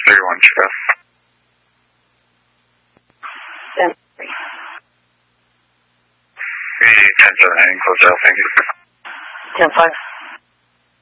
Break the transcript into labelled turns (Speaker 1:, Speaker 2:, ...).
Speaker 1: 31 Chicago.
Speaker 2: 10-3.
Speaker 1: Hey, 10-7, heading close out, thank you.
Speaker 2: 10-5.